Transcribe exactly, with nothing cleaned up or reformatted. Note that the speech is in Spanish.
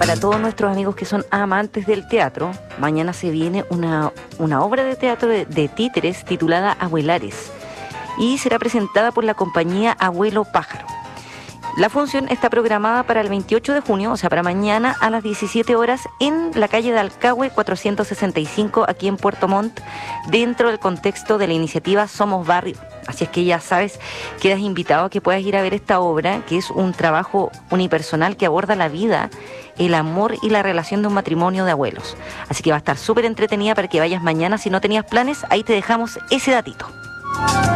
para todos nuestros amigos que son amantes del teatro, mañana se viene una, una obra de teatro de, de títeres titulada Abuelares y será presentada por la compañía Abuelo Pájaro. La función está programada para el veintiocho de junio, o sea, para mañana a las diecisiete horas en la calle de Alcagüe cuatrocientos sesenta y cinco, aquí en Puerto Montt, dentro del contexto de la iniciativa Somos Barrio. Así es que ya sabes, quedas invitado a que puedas ir a ver esta obra, que es un trabajo unipersonal que aborda la vida, el amor y la relación de un matrimonio de abuelos. Así que va a estar súper entretenida para que vayas mañana. Si no tenías planes, ahí te dejamos ese datito.